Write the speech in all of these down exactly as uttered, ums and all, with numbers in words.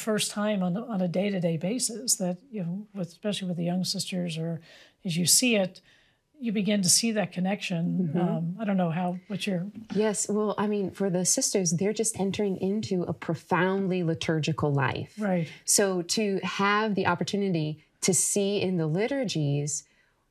first time on, on a day-to-day basis that, you know, with, especially with the young sisters, or as you see it, you begin to see that connection. Mm-hmm. Um, I don't know how, what's your... Yes, well, I mean, for the sisters, they're just entering into a profoundly liturgical life. Right. So to have the opportunity to see in the liturgies,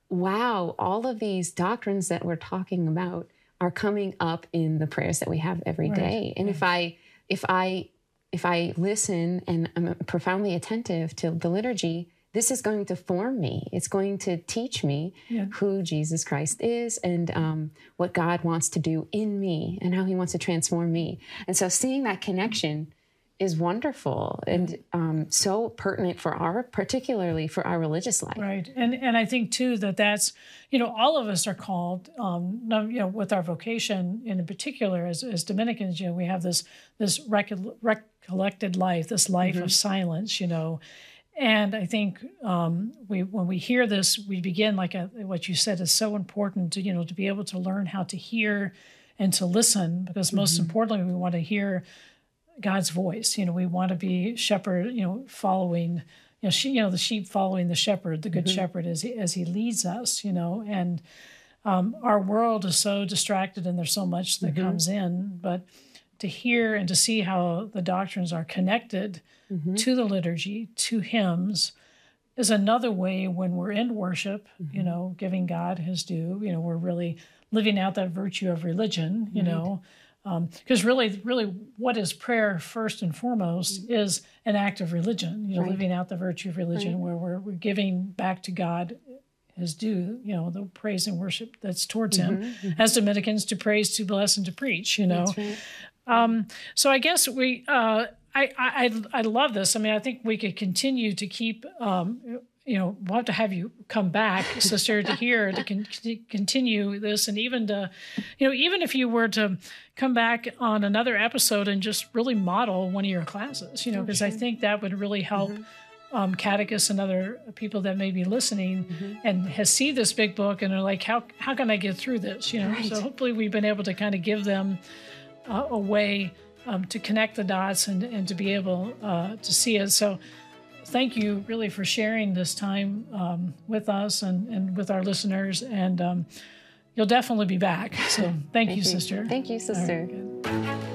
wow, all of these doctrines that we're talking about are coming up in the prayers that we have every right. day. And right. if I, if I, if I listen and I'm profoundly attentive to the liturgy, this is going to form me. It's going to teach me yeah. who Jesus Christ is, and um, what God wants to do in me, and how he wants to transform me. And so seeing that connection is wonderful and um, so pertinent for our, particularly for our religious life. Right. And and I think too that that's, you know, all of us are called, um, you know, with our vocation, and in particular as, as Dominicans, you know, we have this, this recol- recollected life, this life mm-hmm. of silence, you know. And I think um, we, when we hear this, we begin, like a, what you said is so important to, you know, to be able to learn how to hear and to listen, because most mm-hmm. importantly, we want to hear God's voice. You know, we want to be shepherd, you know, following, you know, she, you know, the sheep following the shepherd, the good mm-hmm. shepherd as he, as he leads us, you know, and um, our world is so distracted and there's so much that mm-hmm. comes in, but to hear and to see how the doctrines are connected mm-hmm. to the liturgy, to hymns, is another way when we're in worship, mm-hmm. you know, giving God his due, you know, we're really living out that virtue of religion, you right. know, because um, really, really what is prayer first and foremost mm-hmm. is an act of religion, you know, right. living out the virtue of religion right. where we're, we're giving back to God his due, you know, the praise and worship that's towards mm-hmm. him, mm-hmm. as Dominicans, to praise, to bless, and to preach, you know. That's right. Um, so I guess we, uh, I, I, I love this. I mean, I think we could continue to keep, um, you know, we'll have to have you come back, sister, to hear, to, con- to continue this. And even to, you know, even if you were to come back on another episode and just really model one of your classes, you know, because oh, sure. I think that would really help mm-hmm. um, catechists and other people that may be listening mm-hmm. and has see this big book and are like, how, how can I get through this? You know, right. so hopefully we've been able to kind of give them Uh, a way um, to connect the dots and, and to be able uh, to see it. So thank you really for sharing this time um, with us and, and with our listeners. And um, you'll definitely be back. So thank, thank you, you, sister. Thank you, sister. All right, good.